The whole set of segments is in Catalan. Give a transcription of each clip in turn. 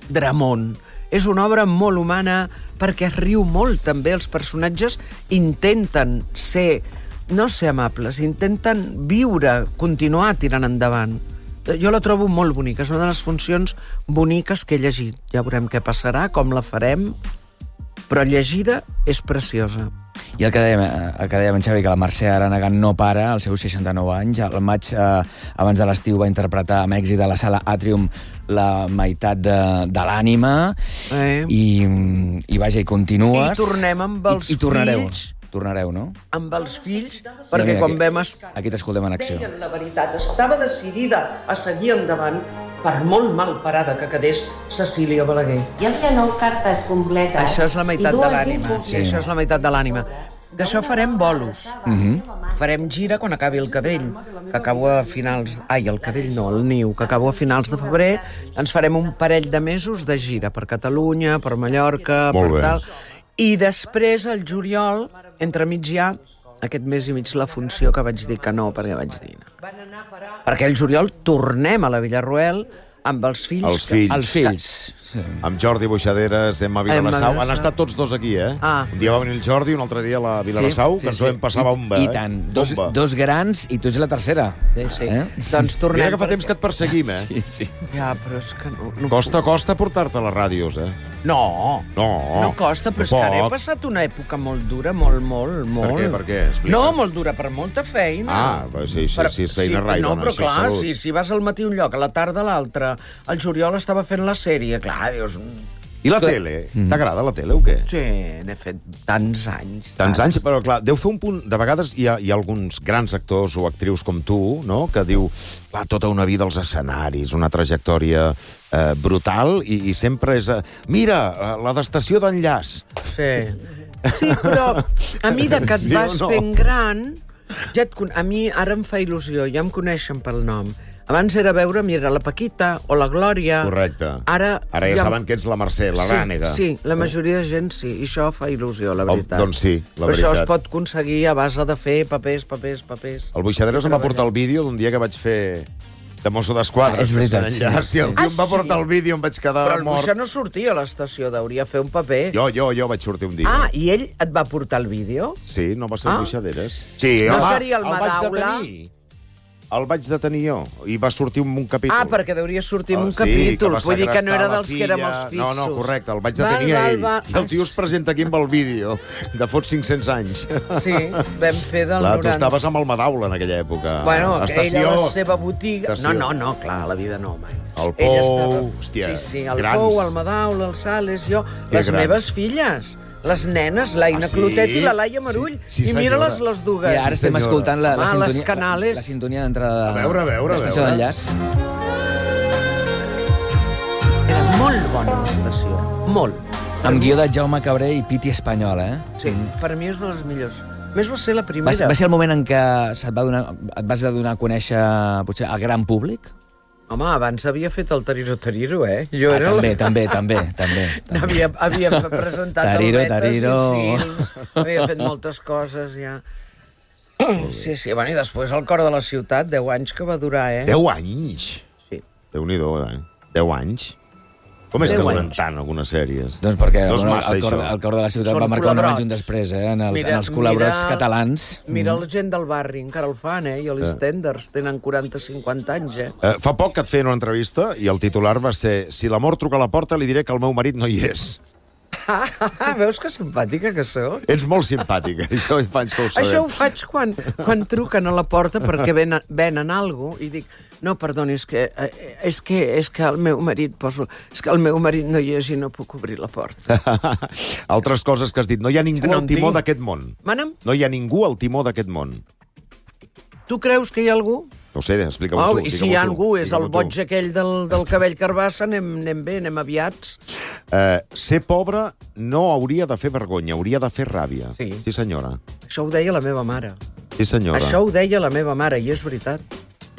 dramón. És una obra molt humana perquè es riu molt, també. Els personatges intenten no ser amables, intenten viure, continuar tirant endavant. Jo la trobo molt bonica, és una de les funcions boniques que he llegit. Ja veurem què passarà, com la farem, però llegida és preciosa. I el que dèiem en Xavi, que la Mercè Aranagan no para, als seus 69 anys. Al maig, abans de l'estiu, va interpretar amb èxit a la Sala Atrium La meitat de l'ànima. I vaja, i continues. I tornem amb els fills. Tornareu, no? Amb els fills, perquè quan vam... Aquí t'escoltem en acció. Deien la veritat, estava decidida a seguir endavant per molt mal parada que quedés Cecília Balaguer. Hi havia 9 cartes completes. Això és la meitat de l'ànima. Sí, això és la meitat de l'ànima. D'això farem bolos. Farem gira quan acabi el cadell, que acabo a finals... el cadell no, el niu, que acabo a finals de febrer. Ens farem un parell de mesos de gira per Catalunya, per Mallorca, per tal... I després, al juliol, entremig hi ha aquest mes i mig la funció que vaig dir que no, perquè vaig dir no. Perquè al juliol tornem a la Villarroel amb els fills. Els fills. Amb Jordi Boixaderes, Emma Vilassau. Han estat tots dos aquí, eh? Un dia va venir el Jordi, un altre dia la Vilassau, que ens ho hem passat bomba. I tant. Dos grans i tu ets la tercera. Sí. Doncs tornem... Mira que fa temps que et perseguim, eh? Sí. Ja, però és que no... Costa portar-te a les ràdios, eh? No costa, però és que ara he passat una època molt dura, molt. Per què? Explica. No, molt dura, per molta feina. Sí, és feina rai. No, però clar, si vas al matí un lloc, a la tarda a l'altre, el juliol estava fent la sèrie, clar, dius... I la tele? T'agrada la tele o què? Sí, n'he fet tants anys. Tants anys, però clar, deu fer un punt... De vegades hi ha alguns grans actors o actrius com tu, no?, que diu tota una vida als escenaris, una trajectòria brutal, i sempre és... Mira, la d'estació d'enllaç. Sí, però a mesura que et vas fent gran... A mi ara em fa il·lusió, ja em coneixen pel nom. Abans era veure, mira, la Paquita o la Glòria. Correcte. Ara ja saben que ets la Mercè, la Rànega. Sí, la majoria de gent sí, i això fa il·lusió, la veritat. Doncs sí, la veritat. Però això es pot aconseguir a base de fer papers. El Boixaderos em va portar el vídeo d'un dia que vaig fer de mosso d'esquadra. És veritat, sí. Si el tio em va portar el vídeo em vaig quedar mort. Però el Boixa no sortia a l'estació, hauria fer un paper. Jo vaig sortir un dia. I ell et va portar el vídeo? Sí, no va ser el Boixaderes. Sí, no seria el Madaula? El vaig detenir jo, i va sortir un capítol. Perquè hauria sortir un capítol. Vull dir que no era dels que érem els fixos. No, correcte, el vaig detenir a ell. I el tio es presenta aquí amb el vídeo, de fot 500 anys. Sí, vam fer del 90. Tu estaves amb el Madaula en aquella època. Bueno, ella a la seva botiga... No, clar, a la vida no, mai. El Pou, hòstia, Sí, el Pou, el Madaula, el Sales, jo... Les meves filles... Les nenes, l'Aina Clotet i la Laia Marull. I mira-les les dues. I ara estem escoltant la sintonia d'entrada de l'estació d'enllaç. Era molt bona l'estació, molt. Amb guió de Jaume Cabré i Piti Espanyol, eh? Sí, per mi és de les millors. Més va ser la primera. Va ser el moment en què et vas donar a conèixer potser al gran públic? Home, abans havia fet el Tariro, eh? També. Havia presentat albetes i films, havia fet moltes coses, ja. Sí, bueno, i després el Cor de la Ciutat, 10 anys que va durar, eh? 10 anys? Sí. Déu-n'hi-do, eh? 10 anys? Com és que duren tant algunes sèries? Doncs perquè el Cor de la Ciutat va marcar un abans i un després, en els col·laborats catalans. Mira la gent del barri, encara el fan, I els tenders tenen 40-50 anys, Fa poc que et feien una entrevista i el titular va ser «Si l'amor truca a la porta, li diré que el meu marit no hi és». Veus que simpàtica que sóc? Ets molt simpàtica, això fa anys que ho sabem. Això ho faig quan truquen a la porta perquè venen alguna cosa i dic, no, perdoni, és que el meu marit no hi és i no puc obrir la porta. Altres coses que has dit, no hi ha ningú al timó d'aquest món. Mana'm? No hi ha ningú al timó d'aquest món. Tu creus que hi ha algú? No sé, explica-m'ho tu. I si hi ha algú, és el boig aquell del cabell carbassa, anem bé, anem aviats. Ser pobre no hauria de fer vergonya, hauria de fer ràbia. Sí, senyora. Això ho deia la meva mare. Sí, senyora. Això ho deia la meva mare, i és veritat.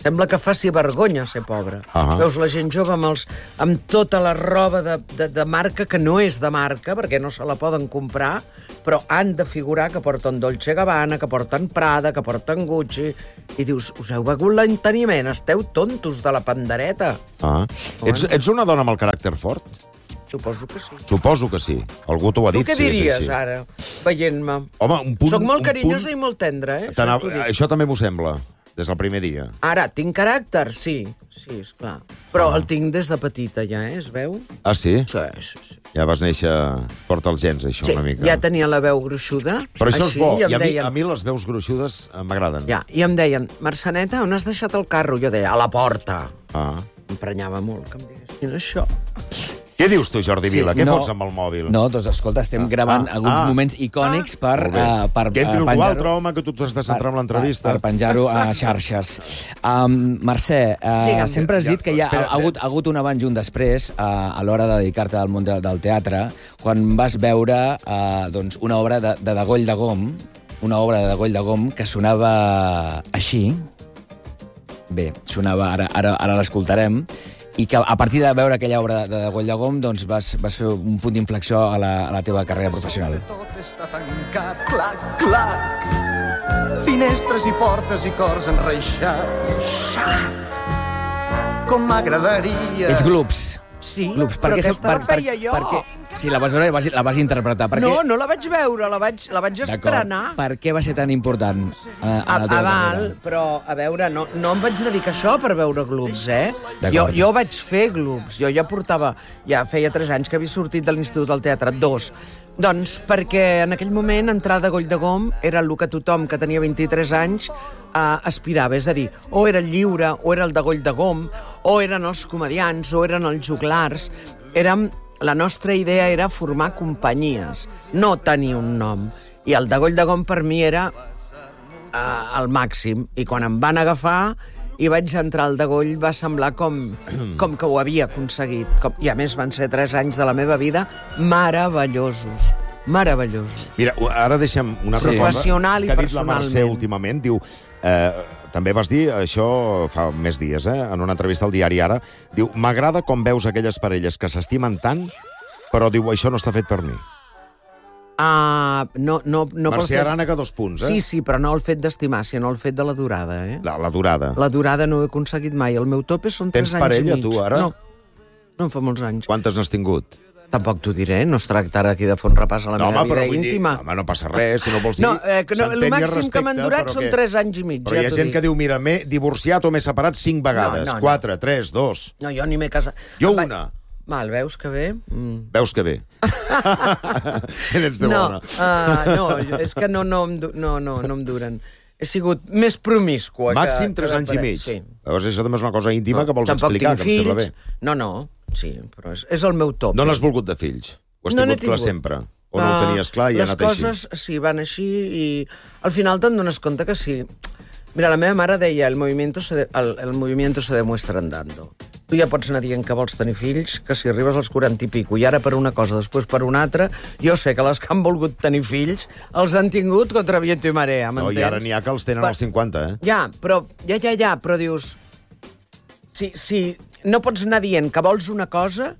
Sembla que faci vergonya ser pobre. Veus la gent jove amb tota la roba de marca, que no és de marca, perquè no se la poden comprar, però han de figurar que porten Dolce & Gabbana, que porten Prada, que porten Gucci, i dius, us heu begut l'enteniment, esteu tontos de la pandereta. Ets una dona amb el caràcter fort? Suposo que sí. Suposo que sí. Algú t'ho ha dit. Tu què diries, ara, veient-me? Home, un punt... Soc molt carinyosa i molt tendra, Això també m'ho sembla, des del primer dia. Ara, tinc caràcter? Sí, esclar. Però el tinc des de petita, ja, es veu? Ah, sí? Sí. Ja vas néixer... Porta els gens, això, una mica. Ja tenia la veu gruixuda. Però això és bo. I a mi les veus gruixudes m'agraden. Ja, i em deien, Marceneta, on has deixat el carro? Jo deia, a la porta. M'emprenyava molt que em diguessin això. Què dius tu, Jordi Vila? Què fots amb el mòbil? No, doncs escolta, estem gravant alguns moments icònics per que entri algú altre, home, que tu t'has de centrar en l'entrevista. Per penjar-ho a xarxes. Mercè, sempre has dit que hi ha hagut un abans i un després a l'hora de dedicar-te al món del teatre, quan vas veure una obra de Degoll de Gom, que sonava així. Bé, sonava, ara l'escoltarem, i que a partir de veure aquella obra de Degoll de Gom doncs vas fer un punt d'inflexió a la teva carrera professional. Tot està tancat, clac, clac, finestres i portes i cors enreixats. Xat! Com m'agradaria... Ets Gloops. Sí, però aquesta la feia jo. Si la vas veure, la vas interpretar. No la vaig veure, la vaig estrenar. Per què va ser tan important a la teva carrera? Però, a veure, no em vaig dedicar a això per veure Gloops, Jo vaig fer Gloops. Jo ja feia 3 anys que havia sortit de l'Institut del Teatre, 2. Doncs perquè en aquell moment entrar a Degoll de Gom era el que tothom que tenia 23 anys aspirava. És a dir, o era el Lliure, o era el Degoll de Gom, o eren els comediants, o eren els joglars. La nostra idea era formar companyies, no tenir un nom. I el Degoll de Gom per mi era el màxim. I quan em van agafar i vaig entrar al Degoll va semblar com que ho havia aconseguit. I a més van ser 3 anys de la meva vida meravellosos. Mira, ara deixa'm una altra cosa professional i que ha dit la personalment. Mercè últimament. Diu, també vas dir, això fa més dies, en una entrevista al diari Ara, diu, m'agrada com veus aquelles parelles que s'estimen tant, però diu, això no està fet per mi. Mercè Arànega, 2 punts, Sí, però no el fet d'estimar, sinó el fet de la durada, La durada. La durada no ho he aconseguit mai. El meu tope són 3 anys i mig. Tens parella, tu, ara? No en fa molts anys. Quantes n'has tingut? Tampoc t'ho diré, no es tracta ara aquí de fer un repàs a la meva vida íntima. Home, no passa res, si no vols dir... El màxim que m'han durat són 3 anys i mig. Però hi ha gent que diu, mira, m'he divorciat o m'he separat 5 vegades. 4, 3, 2... No, jo ni m'he casat. Jo una. Val, veus que bé? Veus que bé. Ets de bona. No, és que no em duren. He sigut més promiscua. Màxim 3 anys i mig. Llavors això també és una cosa íntima que vols explicar, que em sembla bé. No, sí, però és el meu top. No n'has volgut de fills? Ho has tingut clar sempre? O no ho tenies clar i ha anat així? Les coses, sí, van així i al final te'n dones compte que sí. Mira, la meva mare deia, el movimiento se demuestra andando. Tu ja pots anar dient que vols tenir fills, que si arribes als 40 i pico, i ara per una cosa, després per una altra, jo sé que les que han volgut tenir fills els han tingut contra viento i marea, m'entens? No, i ara n'hi ha que els tenen als 50, Ja, però dius... Si no pots anar dient que vols una cosa...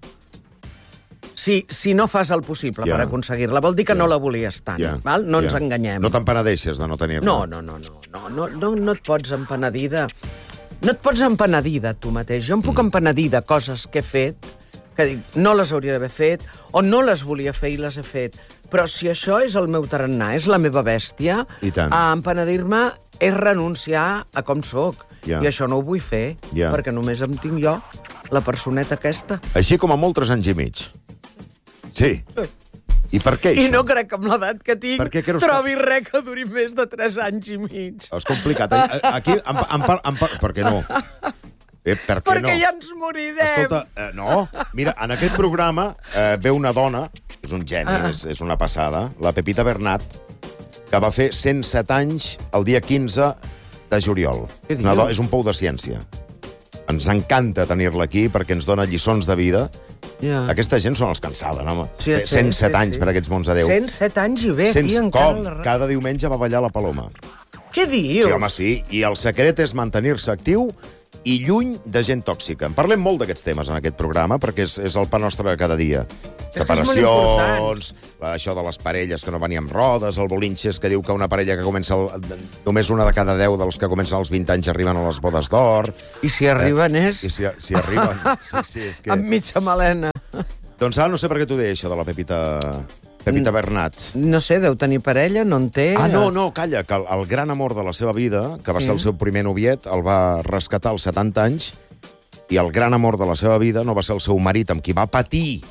Si no fas el possible per aconseguir-la, vol dir que no la volies tant, val? No ens enganyem. No t'empenedeixes de no tenir-la? No et pots empenedir de... No et pots empenedir de tu mateix. Jo em puc empenedir de coses que he fet, que dic, no les hauria d'haver fet, o no les volia fer i les he fet. Però si això és el meu tarannà, és la meva bèstia, empenedir-me és renunciar a com sóc. I això no ho vull fer, perquè només em tinc jo, la personeta aquesta. Així com a molt 3 anys i mig. Sí. I per què això? I no crec que amb l'edat que tinc trobi res que duri més de 3 anys i mig. És complicat. Aquí, per què no? Perquè ja ens morirem. Escolta, no. Mira, en aquest programa ve una dona, és un geni, és una passada, la Pepita Bernat, que va fer 107 anys el dia 15 de juliol. És un pou de ciència. Ens encanta tenir-la aquí perquè ens dona lliçons de vida. Aquesta gent són els que en saben, home. 107 anys per aquests mons de Déu. 107 anys i bé, aquí encara... Com? Cada diumenge va ballar la Paloma. Què dius? Sí, home, sí. I el secret és mantenir-se actiu i lluny de gent tòxica. En parlem molt d'aquests temes en aquest programa, perquè és el pa nostre de cada dia. Separacions, això de les parelles que no venien amb rodes, el Bolinches que diu que una parella que comença... només una de cada 10 dels que comencen als 20 anys arriben a les bodes d'or. I si arriben és... I si arriben... Sí, és que... Amb mitja melena. Doncs ara no sé per què t'ho deia, això de la Pepita Bernat. No sé, deu tenir parella, no en té... No, calla, que el gran amor de la seva vida, que va ser el seu primer noviet, el va rescatar als 70 anys, i el gran amor de la seva vida no va ser el seu marit, amb qui va patir,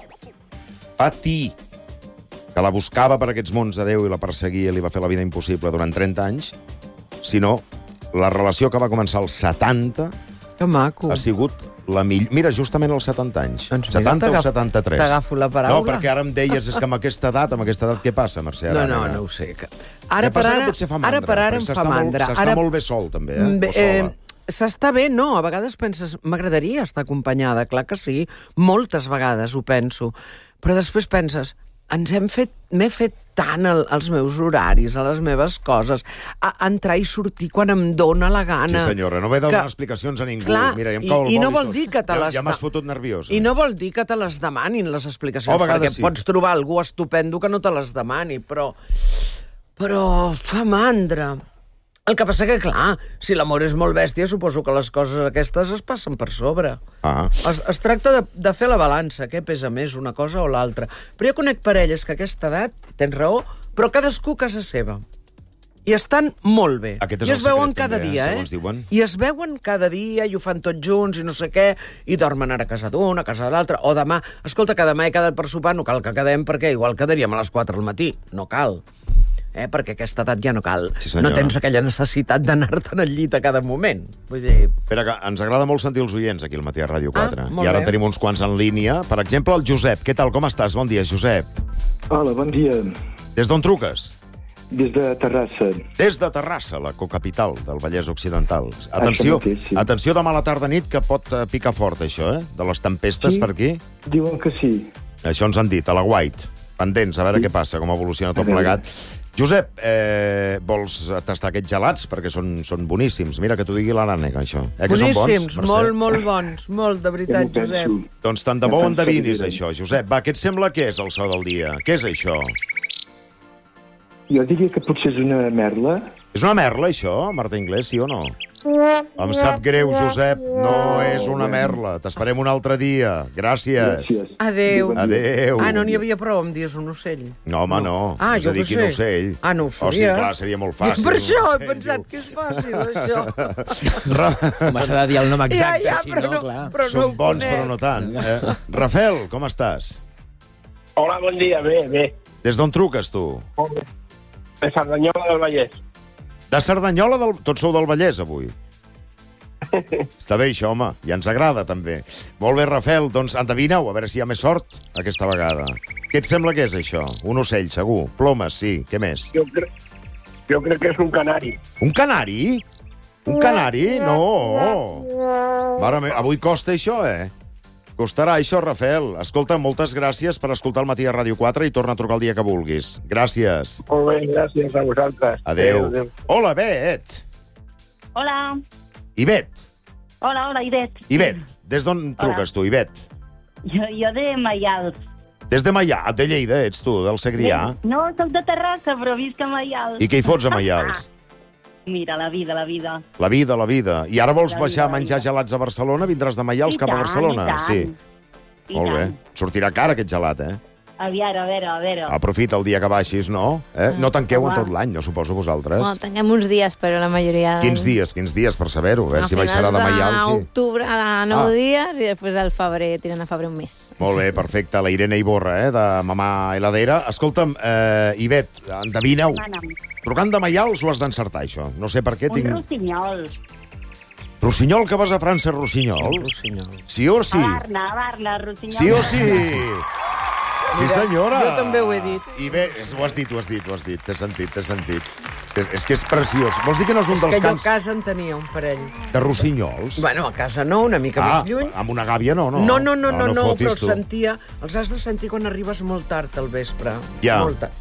que la buscava per aquests mons de Déu i la perseguia i li va fer la vida impossible durant 30 anys, sinó la relació que va començar als 70 Que maco. ha sigut la millor... Mira, justament als 70 anys. Doncs mira, 70 o 73. T'agafo la paraula. No, perquè ara em deies, és que amb aquesta edat què passa, Mercè No ho sé. Ara per ara em fa mandra. S'està molt bé sol, també, sola. S'està bé, no. A vegades penses, m'agradaria estar acompanyada. Clar que sí. Moltes vegades ho penso. Però després penses, m'he fet tant als meus horaris, a les meves coses, a entrar i sortir quan em dóna la gana. Sí, senyora, no m'he de donar explicacions a ningú. Clar, mira, ja em cau el i no boli vol tot. dir que te les... Ja m'has fotut nerviós. I no vol dir que te les demanin, les explicacions, perquè sí. pots trobar algú estupendo que no te les demani, però fa mandra. El que passa que, clar, si l'amor és molt bèstia, suposo que les coses aquestes es passen per sobre. Es tracta de fer la balança, què pesa més, una cosa o l'altra. Però jo conec parelles que a aquesta edat, tens raó, però cadascú a casa seva. I estan molt bé. Aquest és I el es veuen secret, cada també, dia, segons diuen. I es veuen cada dia, i ho fan tots junts, i no sé què, i dormen ara a casa d'un, a casa de l'altre, o demà, escolta, que demà he quedat per sopar, no cal que quedem, perquè igual quedaríem a les 4 del matí. No cal. Perquè a aquesta edat ja no cal. Sí, no tens aquella necessitat d'anar-te'n al llit a cada moment. Vull dir... Espera, que ens agrada molt sentir els oients aquí al matí a Ràdio 4. molt I ara bé. tenim uns quants en línia. Per exemple, el Josep. Què tal, com estàs? Bon dia, Josep. Hola, bon dia. Des d'on truques? Des de Terrassa. Des de Terrassa, la cocapital del Vallès Occidental. Atenció, mateix, sí. Atenció demà a la tarda-nit, que pot picar fort, això, De les tempestes per aquí. Diuen que sí. Això ens han dit, a la White. Pendents, a veure què passa, com evoluciona tot plegat. Josep, vols tastar aquests gelats? Perquè són boníssims. Mira, que t'ho digui l'Arànega, això. Que boníssims, són bons, molt bons. Molt, de veritat, Josep. Doncs tant de bo ho endevinis, això, Josep. Va, què et sembla que és el so del dia? Què és això? Jo diria que potser és una merla. És una merla, això, Marta Inglés, sí o no? Em sap greu, Josep, no és una merla. T'esperem un altre dia. Gràcies. Adéu. Adéu. No n'hi havia prou, em dies un ocell. No, home, no. Jo és a dir, quin ocell. No ho sabia. O sigui, clar, seria molt fàcil. Per això he pensat que és fàcil, això. M'has de dir el nom exacte, si no, clar. Són bons, però no tant. Rafael, com estàs? Hola, bon dia, bé. Des d'on truques, tu? De Cerdanyola del Vallès. De Cerdanyola del... Tots sou del Vallès, avui. Està bé, això, home. Ja ens agrada, també. Molt bé, Rafael. Doncs endevineu, a veure si hi ha més sort aquesta vegada. Què et sembla que és, això? Un ocell, segur. Plomes, sí. Què més? Jo crec que és un canari. Un canari? Un canari? No! Mare meva, avui costa això, Costarà això, Rafael. Escolta, moltes gràcies per escoltar el matí a Ràdio 4 i torna a trucar el dia que vulguis. Gràcies. Molt bé, gràcies a vosaltres. Adéu. Hola, Bet. Hola. Ivet. Hola, Ivet. Ivet, des d'on truques tu, Ivet? Jo de Maials. Des de Maià, de Lleida, ets tu, del Segrià? No, soc de Terrassa, però visc a Maials. I què hi fots a Maials? Mira, la vida. La vida. I ara vols baixar a menjar gelats a Barcelona? Vindràs de Maials cap a Barcelona? Sí. Molt bé. Sortirà car aquest gelat, A veure. Aprofita el dia que baixis, no? No tanqueu en tot l'any, no suposo vosaltres. Bueno, tanquem uns dies, però la majoria... Quins dies, per saber-ho? A veure si baixarà de Maials. A octubre, a 9 dies, i després al febrer, tiren a febrer un mes. Molt bé, perfecte. La Irene Iborra, de Mamà Heladera. Escolta'm, Ivet, endevineu. Trucant de Maials ho has d'encertar, això. No sé per què tinc... Un rossinyol. Rossinyol, que vas a França, Rossinyol? Sí o sí? A Barna, rossinyol. Sí o sí? Sí, senyora. Jo també ho he dit. I bé, ho has dit. T'he sentit. És que és preciós. Vols dir que no és un dels És que jo a cants casa en tenia un parell. de rossinyols? Bueno, a casa no, una mica més lluny. Amb una gàbia no. No, però fotis, els sentia... Els has de sentir quan arribes molt tard al vespre. Ja. Molt tard.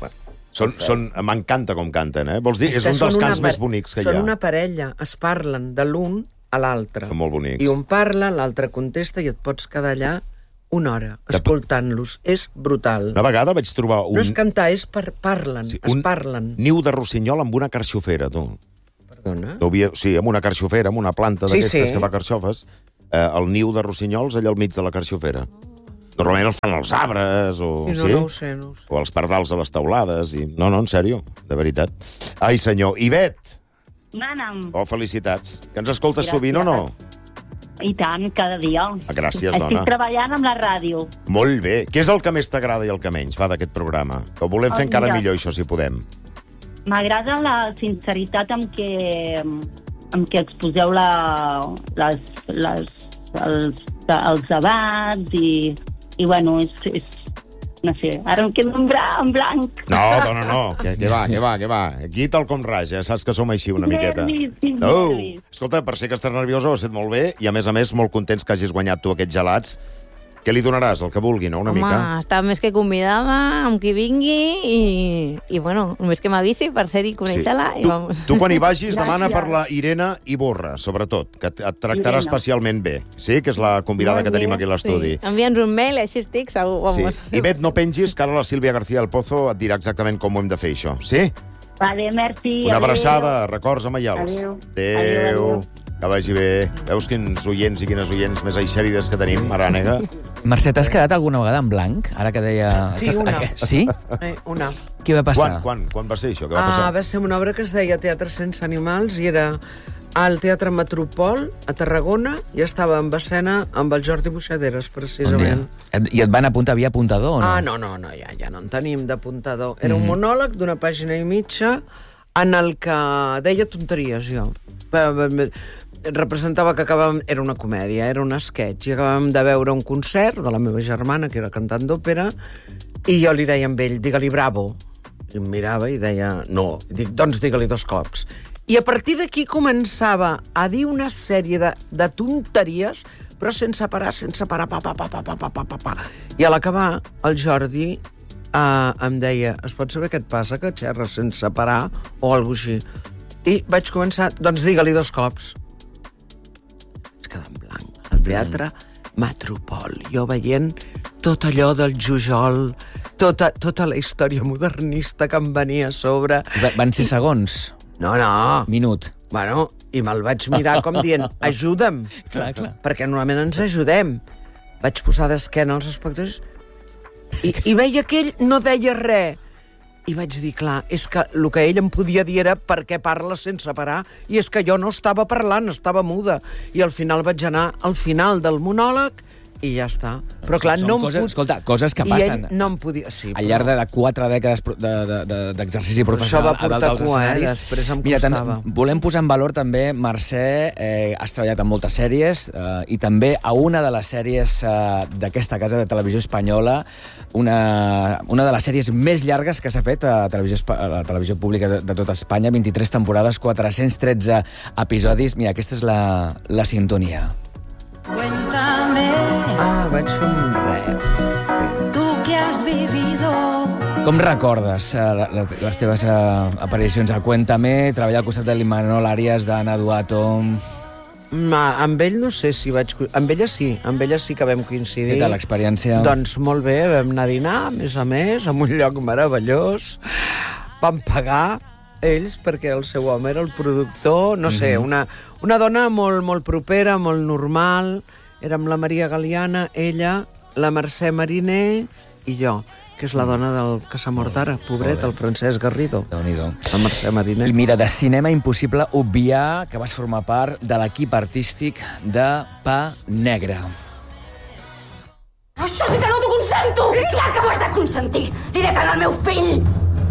M'encanta com canten, Vols dir, és un dels cants més bonics que hi ha. Són una parella, es parlen de l'un a l'altre. Són molt bonics. I un parla, l'altre contesta i et pots quedar allà una hora escoltant-los. És brutal. Una vegada vaig trobar No és cantar, és parlen, es parlen. Niu de rossinyol amb una carxofera, tu. Perdona? Sí, amb una carxofera, amb una planta d'aquestes que fa carxofes. El niu de rossinyols allà al mig de la carxofera. Normalment els fan els arbres, o... No ho sé. O els pardals a les teulades. No, en sèrio, de veritat. Ai, senyor. Ivet! Mana'm. Oh, felicitats. Que ens escoltes sovint o no? I tant, cada dia. Gràcies, dona. Estic treballant amb la ràdio. Molt bé. Què és el que més t'agrada i el que menys, d'aquest programa? Que ho volem fer encara millor, això, si podem. M'agrada la sinceritat amb què exposeu els debats i bueno, és no sé, ara em quedo en blanc. No, dona, no. Que va. Aquí tal com raja, saps que som així una miqueta. Escolta, per ser que estàs nerviosa ho has fet molt bé i, a més, molt contents que hagis guanyat tu aquests gelats. Què li donaràs? El que vulgui, no? Una mica? Home, està més que convidada amb qui vingui i bueno, només que m'avisi per ser-hi, conèixer-la i vamos. Tu quan hi vagis demana per la Irene Iborra, sobretot, que et tractarà especialment bé. Sí, que és la convidada que tenim aquí a l'estudi. Envia'ns un mail, així estic, segur, vamos. Ivet, no pengis, que ara la Sílvia García del Pozo et dirà exactament com ho hem de fer, això. Sí? Vale, merci. Una abraçada, records a Maials. Adéu. Que vagi bé. Veus quins oients i quines oients més eixerides que tenim, Arànega? Mercè, t'has quedat alguna vegada en blanc? Ara que deia... Sí, una. Sí? Una. Què va passar? Quan va ser això? Què va passar? Va ser una obra que es deia Teatre sense animals i era al Teatre Metropol, a Tarragona, i estava en escena amb el Jordi Buixaderes, precisament. I et van apuntar via apuntador o no? No, ja no en tenim d'apuntador. Era un monòleg d'una pàgina i mitja en el que deia tonteries, jo. Representava que acabàvem... Era una comèdia, era un sketch, i acabàvem de veure un concert de la meva germana, que era cantant d'òpera, i jo li deia amb ell, digue-li bravo. I em mirava i deia, no. Dic, doncs digue-li 2 cops. I a partir d'aquí començava a dir una sèrie de tonteries, però sense parar, pa. I a l'acabar, el Jordi em deia, es pot saber què et passa, que xerres sense parar, o alguna cosa així. I vaig començar, doncs digue-li 2 cops. Quedar en blanc. El Teatre Metropol. Jo veient tot allò del Jujol, tota la història modernista que em venia a sobre. Van ser segons? No. Minut. Bueno, i me'l vaig mirar com dient, ajuda'm. Clar. Perquè normalment ens ajudem. Vaig posar d'esquena als espectadors i veia que ell no deia res. I vaig dir, clar, és que el que ell em podia dir era per què parla sense parar, i és que jo no estava parlant, estava muda. I al final vaig anar al final del monòleg i ja està. Però clar, no em podia... Escolta, coses que passen. I ell no em podia... Sí, al llarg de 4 dècades d'exercici professional a dalt dels escenaris. Després em costava. Volem posar en valor també, Mercè, has treballat en moltes sèries, i també a una de les sèries d'aquesta casa de televisió espanyola, una de les sèries més llargues que s'ha fet a la televisió pública de tota Espanya, 23 temporades, 413 episodis. Mira, aquesta és la sintonia. Cuéntame. Vaig fer un rep. Tú que has vivido. Com recordes les teves aparicions a Cuéntame, treballar al costat de l'Imanol Arias, d'Anna Duato? Amb ell no sé si vaig... Amb ella sí que vam coincidir. Què tal l'experiència? Doncs molt bé, vam anar a dinar, a més, en un lloc meravellós. Vam pagar ells, perquè el seu home era el productor, no sé, una dona molt, molt propera, molt normal. Érem la Maria Galiana, ella, la Mercè Mariner i jo, que és la dona del que s'ha mort ara, pobret, el Francesc Garrido. Déu-n'hi-do. La Mercè Mariner. I mira, de cinema impossible obviar que vas formar part de l'equip artístic de Pa Negre. Això sí que no t'ho consento! I clar que m'ho has de consentir! Li de calar al meu fill!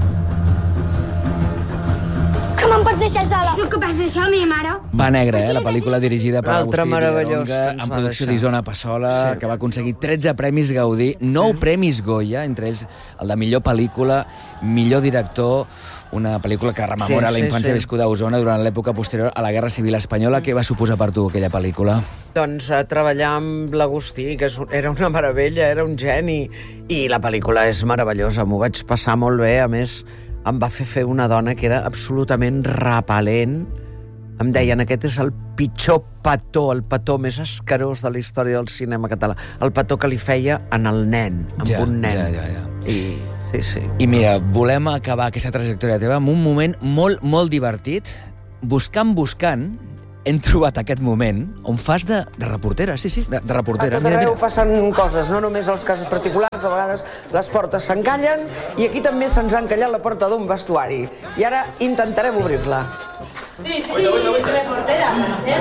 Que me'n pots deixar sola? Soc capaç de deixar la meva mare? Pa Negre, la pel·lícula dirigida per Altre Agustí meravellós Villalonga, amb producció d'Isona Passola, que va aconseguir 13 premis Gaudí, 9 premis Goya, entre ells el de millor pel·lícula, millor director, una pel·lícula que rememora la infància viscuda a Osona durant l'època posterior a la Guerra Civil Espanyola. Què va suposar per tu aquella pel·lícula? Doncs treballar amb l'Agustí, que era una meravella, era un geni, i la pel·lícula és meravellosa, m'ho vaig passar molt bé, a més, em va fer una dona que era absolutament repel·lent. Em deien, aquest és el pitjor petó, el petó més escarós de la història del cinema català. El petó que li feia en el nen, amb un nen. Ja. Sí. I mira, volem acabar aquesta trajectòria teva amb un moment molt, molt divertit. Buscant, hem trobat aquest moment on fas de reportera, de reportera. A tot arreu passen coses, no només els casos particulars, a vegades les portes s'encallen, i aquí també se'ns ha encallat la porta d'un vestuari. I ara intentarem obrir-la. Sí, reportera,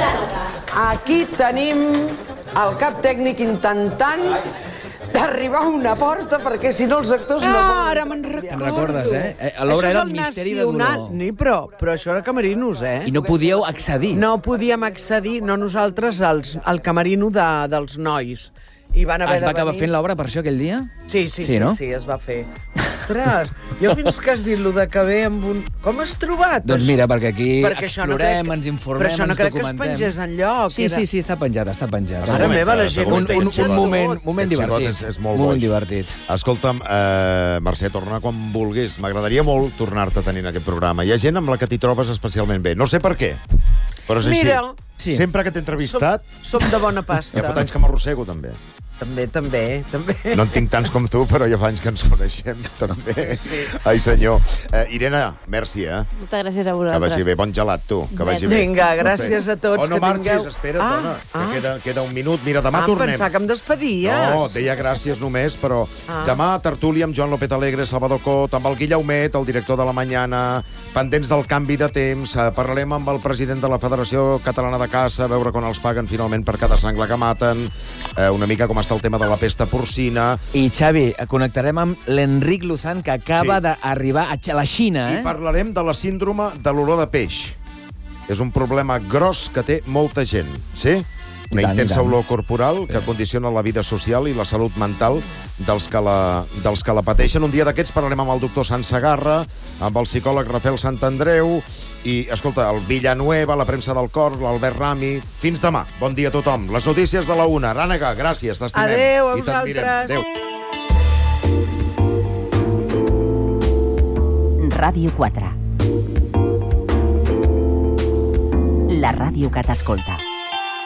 Aquí tenim el cap tècnic intentant d'arribar a una porta, perquè si no els actors no poden... Ara me'n recordes, L'obra era el misteri de Dolor. Però això era camerinos, I no podíeu accedir. No podíem accedir, no nosaltres, al camerino dels nois. I van haver es va acabar fent l'obra per això aquell dia? Sí, es va fer. Ostres, jo fins que has dit lo de que ve amb un... Com has trobat? Doncs mira, perquè aquí explorem, ens informem, però això no ens crec documentem. Que es pengés enlloc. Sí, està penjat. Mare meva, la gent... Un moment divertit. És molt boig. Divertit. Escolta'm, Mercè, torna quan vulguis. M'agradaria molt tornar-te a tenir en aquest programa. Hi ha gent amb la que t'hi trobes especialment bé. No sé per què, però és així. Mira, sempre que t'he entrevistat... Som de bona pasta. Ja fa anys que m'arrossego, també. També. No en tinc tants com tu, però ja fa anys que ens coneixem, també. Sí. Ai, senyor. Irene, merci, Moltes gràcies a vosaltres. Que vagi bé. Bon gelat, tu. Que vagi bé. Vinga, gràcies a tots. No marxis, espera't, dona. Que queda un minut. Mira, demà tornem. Pensava que em despedies. No, deia gràcies només, però demà tertúlia amb Joan López Alegre, Salvador Cot, amb el Guillaumet, el director de La Mañana, pendents del canvi de temps, parlarem amb el president de la Federació Catalana de Caça, a veure quan els paguen finalment per cada sangla que maten, una mica com està el tema de la pesta porcina. I, Xavi, connectarem amb l'Enric Luzán, que acaba d'arribar a la Xina. I parlarem de la síndrome de l'olor de peix. És un problema gros que té molta gent, sí? Una intensa olor corporal que condiciona la vida social i la salut mental dels que la pateixen. Un dia d'aquests parlarem amb el doctor Sant Segarra, amb el psicòleg Rafael Santandreu i, escolta, el Villanueva, la premsa del cor, l'Albert Rami. Fins demà. Bon dia a tothom. Les notícies de la 1. Rànega, gràcies, t'estimem. Adéu a vosaltres. Adéu. Ràdio 4. La ràdio que t'escolta.